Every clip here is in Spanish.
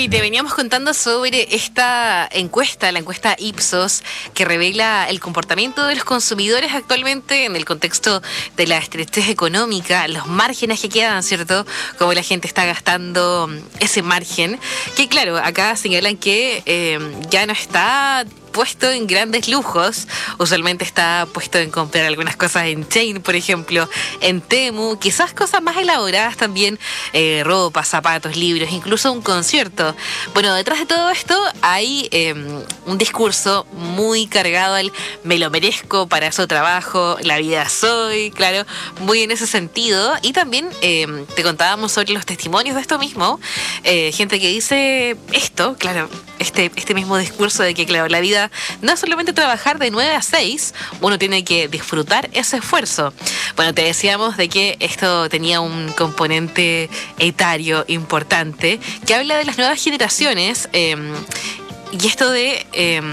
y te veníamos contando sobre esta encuesta, la encuesta Ipsos, que revela el comportamiento de los consumidores actualmente en el contexto de la estrechez económica, los márgenes que quedan, ¿cierto? Cómo la gente está gastando ese margen, que claro, acá señalan que ya no está puesto en grandes lujos, usualmente está puesto en comprar algunas cosas en Chain, por ejemplo, en Temu, quizás cosas más elaboradas también, ropa, zapatos, libros, incluso un concierto. Bueno, detrás de todo esto hay un discurso muy cargado al me lo merezco, para eso trabajo, la vida soy, claro, muy en ese sentido. Y también te contábamos sobre los testimonios de esto mismo, gente que dice esto, claro, este mismo discurso de que, claro, la vida no es solamente trabajar de 9 a 6, uno tiene que disfrutar ese esfuerzo. Bueno, te decíamos de que esto tenía un componente etario importante, que habla de las nuevas generaciones, y esto de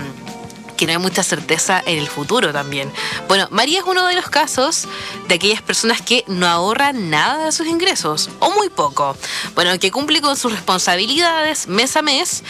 que no hay mucha certeza en el futuro también. Bueno, María es uno de los casos de aquellas personas que no ahorran nada de sus ingresos, o muy poco. Bueno, que cumple con sus responsabilidades mes a mes,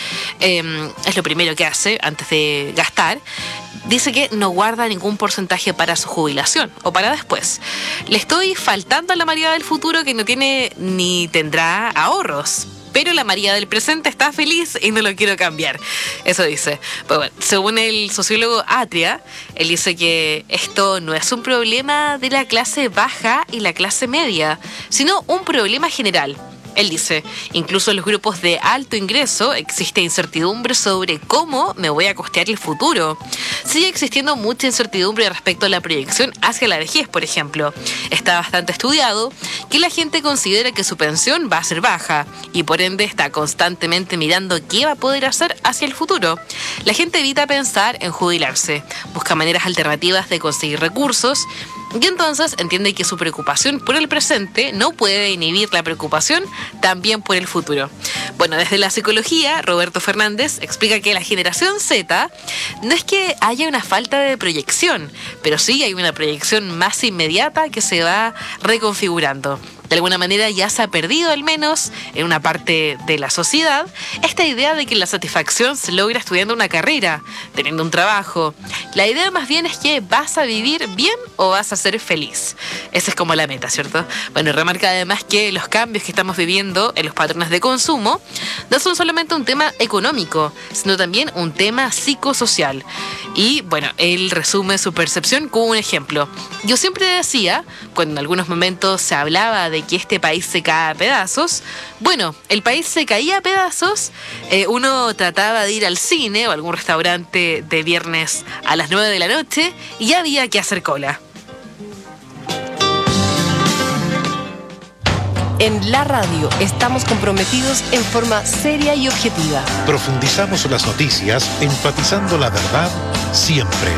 es lo primero que hace antes de gastar. Dice que no guarda ningún porcentaje para su jubilación o para después. Le estoy faltando a la María del futuro, que no tiene ni tendrá ahorros. Pero la María del presente está feliz y no lo quiero cambiar. Eso dice. Pues bueno, según el sociólogo Atria, él dice que esto no es un problema de la clase baja y la clase media, sino un problema general. Él dice, incluso en los grupos de alto ingreso existe incertidumbre sobre cómo me voy a costear el futuro. Sigue existiendo mucha incertidumbre respecto a la proyección hacia la vejez, por ejemplo. Está bastante estudiado que la gente considera que su pensión va a ser baja y por ende está constantemente mirando qué va a poder hacer hacia el futuro. La gente evita pensar en jubilarse, busca maneras alternativas de conseguir recursos, y entonces entiende que su preocupación por el presente no puede inhibir la preocupación también por el futuro. Bueno, desde la psicología, Roberto Fernández explica que la generación Z no es que haya una falta de proyección, pero sí hay una proyección más inmediata que se va reconfigurando. De alguna manera ya se ha perdido, al menos en una parte de la sociedad, esta idea de que la satisfacción se logra estudiando una carrera, teniendo un trabajo. La idea más bien es que vas a vivir bien o vas a ser feliz. Esa es como la meta, ¿cierto? Bueno, remarca además que los cambios que estamos viviendo en los patrones de consumo no son solamente un tema económico, sino también un tema psicosocial. Y bueno, él resume su percepción con un ejemplo. Yo siempre decía, cuando en algunos momentos se hablaba de que este país se cae a pedazos, bueno, el país se caía a pedazos, uno trataba de ir al cine o a algún restaurante de viernes a las 9 de la noche y había que hacer cola. En la radio estamos comprometidos en forma seria y objetiva. Profundizamos las noticias, enfatizando la verdad siempre.